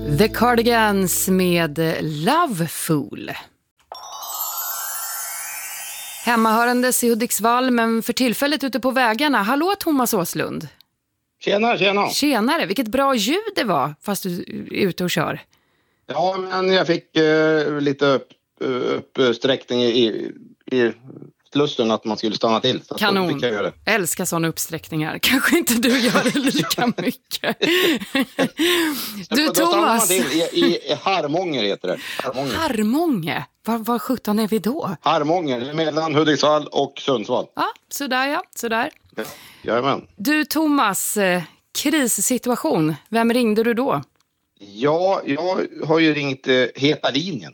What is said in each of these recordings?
The Cardigans med Love Fool. Hemmahörandes i Hudiksvall, men för tillfället ute på vägarna. Hallå Thomas Åslund. Tjena. Tjenare, vilket bra ljud det var fast du är ute och kör. Ja, men jag fick lite uppsträckning i slussen att man skulle stanna till. Så kanon, fick jag göra det. Älskar sådana uppsträckningar. Kanske inte du gör det lika mycket. Du Thomas. I Harmånger heter det. Harmånger? Var 17 är vi då? Harmånger, mellan Hudiksvall och Sundsvall. Ja, sådär. Jajamän. Du Thomas, krissituation. Vem ringde du då? Ja, jag har ju ringt Heta linjen.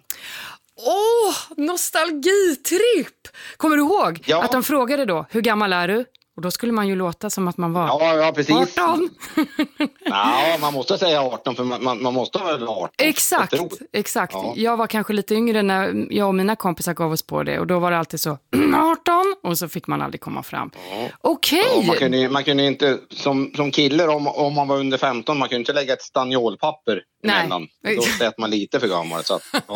Nostalgitripp! Kommer du ihåg att de frågade då, hur gammal är du? Och då skulle man ju låta som att man var ja, precis. 18. Ja, man måste säga 18 för man måste vara 18. Exakt. Ja. Jag var kanske lite yngre när jag och mina kompisar gav oss på det. Och då var det alltid så, 18! Och så fick man aldrig komma fram. Ja. Okej. Ja, man kunde inte, som kille om man var under 15, man kunde inte lägga ett stanniolpapper emellan. Då lät man lite för gammal. Så att, ja.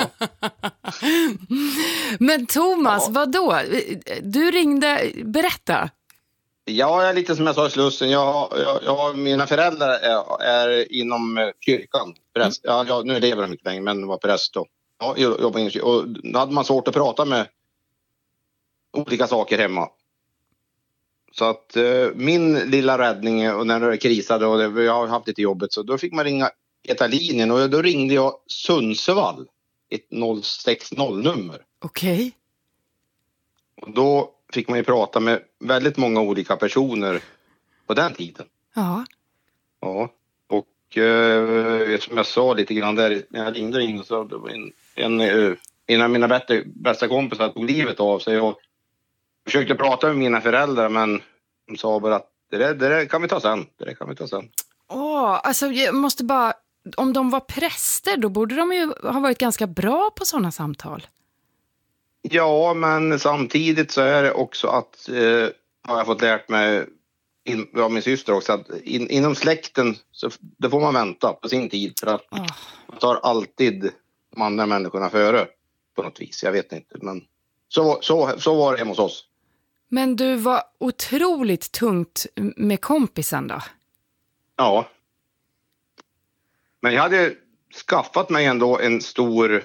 Men Thomas, vadå? Du ringde, berätta. Ja, jag är lite som jag sa i Slussen. Mina föräldrar är inom kyrkan. Präst. Ja, nu lever de inte längre, men var präst då. Ja, jobbar inom kyrkan. Och då hade man svårt att prata med olika saker hemma. Så att min lilla räddning, och när det krisade och jag har haft lite jobbet, så då fick man ringa Heta linjen. Och då ringde jag Sundsvall, ett 060-nummer. Okej. Och då fick man ju prata med väldigt många olika personer på den tiden. Ja. Ja, och som jag sa lite grann där när jag ringde in, så det var en av mina bästa kompisar tog livet av sig. Jag försökte prata med mina föräldrar, men de sa bara att det där kan vi ta sen. Alltså jag måste bara, om de var präster då borde de ju ha varit ganska bra på sådana samtal. Ja, men samtidigt så är det också att har jag fått lärt mig av min syster också att inom släkten så det får man vänta på sin tid, för att man tar alltid de andra människorna före på något vis. Jag vet inte, men så var det hemma hos oss. Men du var otroligt tungt med kompisen då? Ja. Men jag hade skaffat mig ändå en stor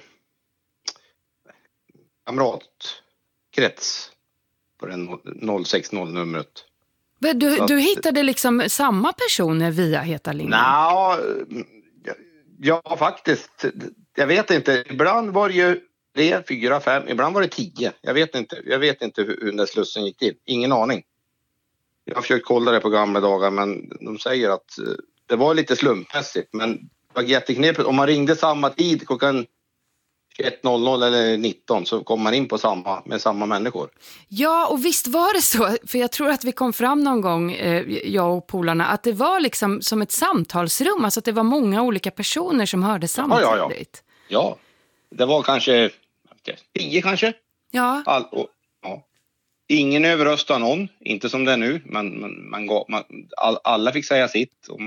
kamratkrets på den 060-numret. Men du hittade liksom samma personer via Heta linjen? Ja, faktiskt. Jag vet inte. Ibland var det ju 3, 4, 5. Ibland var det 10. Jag vet inte hur den där slussen gick till. Ingen aning. Jag har försökt kolla det på gamla dagar, men de säger att det var lite slumpmässigt. Men det var jätteknepigt. Om man ringde samma tid klockan 21.00 eller 19 så kom man in på med samma människor. Ja, och visst var det så. För jag tror att vi kom fram någon gång, jag och polarna, att det var liksom som ett samtalsrum. Alltså att det var många olika personer som hörde samtidigt. Ja, det var kanske 10 kanske. Ja. Ingen överröstade någon, inte som det är nu. Men alla fick säga sitt. Och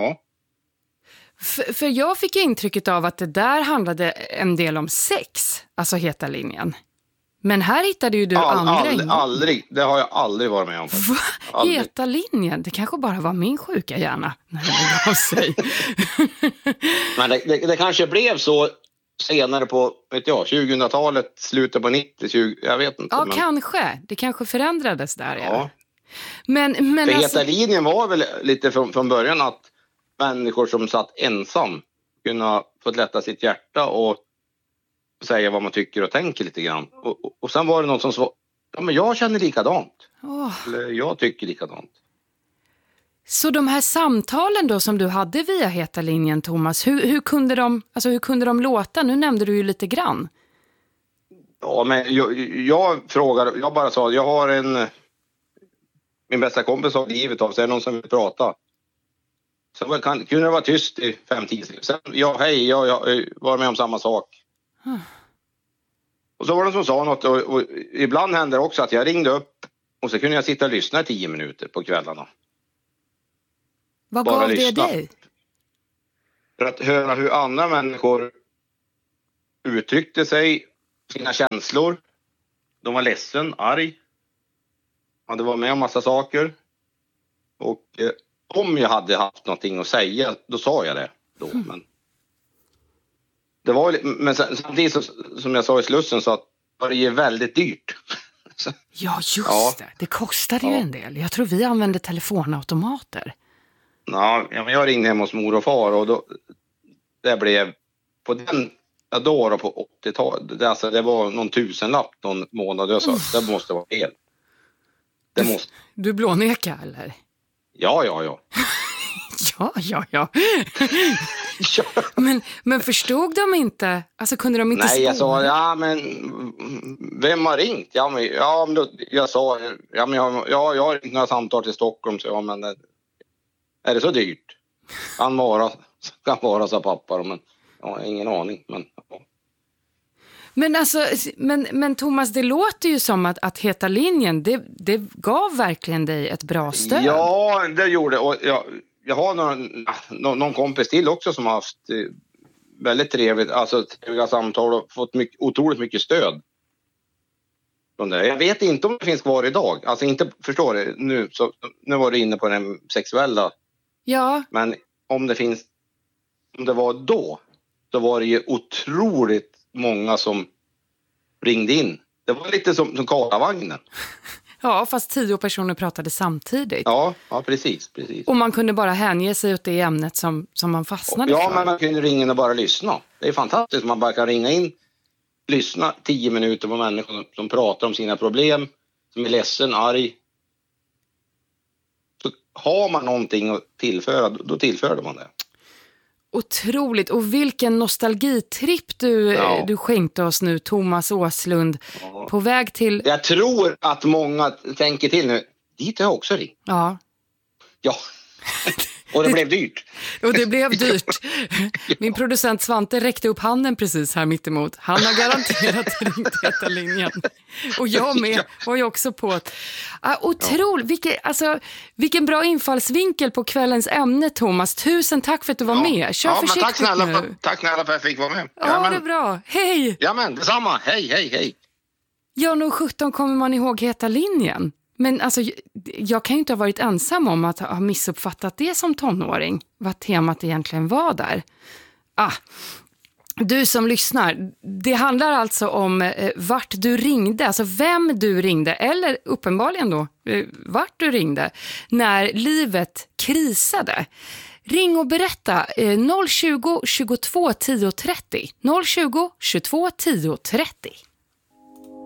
För jag fick intrycket av att det där handlade en del om sex, alltså Heta linjen. Men här hittade ju du andra. Aldrig, det har jag aldrig varit med om. Heta linjen, det kanske bara var min sjuka hjärna när det gav sig. Men det kanske blev så senare på 2000-talet, slutet på 90, jag vet inte. Ja, men kanske. Det kanske förändrades där. Ja. Men för Heta linjen var väl lite från början att människor som satt ensam kunna få lätta sitt hjärta och säga vad man tycker och tänker lite grann. Och sen var det någon som sa, ja men jag känner likadant. Eller jag tycker likadant. Så de här samtalen då som du hade via Heta linjen, Thomas, hur kunde de låta? Nu nämnde du ju lite grann. Ja, men jag frågade, jag bara sa, jag har min bästa kompis har livet av sig, någon som vill prata. Så kunde det vara tyst i 5-10 sekunder. Sen, jag var med om samma sak. Och så var det som sa något. Och ibland hände det också att jag ringde upp. Och så kunde jag sitta och lyssna i 10 minuter på kvällarna. Vad gav det dig? För att höra hur andra människor uttryckte sig, sina känslor. De var ledsen, arg. Hade varit med om massa saker. Och om jag hade haft någonting att säga, då sa jag det då. Men det var, men samtidigt som jag sa i Slussen, så att det är väldigt dyrt. Ja, just det. Det kostade ju en del. Jag tror vi använde telefonautomater. Ja, men jag ringde hem hos mor och far och då, det blev på den då på 80-talet. Alltså, det var någon tusenlapp någon månad. Jag sa, det måste vara fel. Det måste. Du blåneka eller? Ja. Ja. Men förstod de inte? Alltså kunde de inte spåra? Nej, jag sa, men vem har ringt? Jag sa, jag har ringt några samtal till Stockholm, så men är det så dyrt? Kan vara, sa pappa, men jag har ingen aning. Men alltså, men Thomas, det låter ju som att Heta linjen, det gav verkligen dig ett bra stöd. Ja, det gjorde. Och jag har någon kompis till också som har haft väldigt trevliga samtal och fått otroligt mycket stöd från det. Jag vet inte om det finns kvar idag. Alltså inte, förstår du, nu var du inne på den sexuella. Ja. Men om det var då, så var det ju otroligt många som ringde in. Det var lite som Karlavagnen. Ja, fast 10 personer pratade samtidigt. Ja, precis. Och man kunde bara hänge sig åt det ämnet som man fastnade för. Ja, men man kunde ringa in och bara lyssna. Det är fantastiskt. Man bara kan ringa in, lyssna 10 minuter på människor som pratar om sina problem, som är ledsen, arg. Så har man någonting att tillföra, då tillför man det. Otroligt. Och vilken nostalgitripp du skänkte oss nu, Thomas Åslund. Ja. På väg till... Jag tror att många tänker till nu. Dit har jag också ringt. Ja. Och det blev dyrt. Och det blev dyrt. Min producent Svante räckte upp handen precis här mittemot. Han har garanterat ringt Heta linjen. Och jag med var ju också på att... Otroligt. Vilken bra infallsvinkel på kvällens ämne, Thomas. Tusen tack för att du var med. Kör försiktigt nu. Tack snälla för att jag fick vara med. Ja, det är bra. Hej! Ja, men detsamma. Hej. Ja, nog 17 kommer man ihåg Heta linjen. Men alltså, jag kan ju inte ha varit ensam om att ha missuppfattat det som tonåring. Vad temat egentligen var där. Du som lyssnar, det handlar alltså om vart du ringde. Alltså vem du ringde, eller uppenbarligen då vart du ringde när livet krisade. Ring och berätta 020 22 10 30. 020 22 10 30.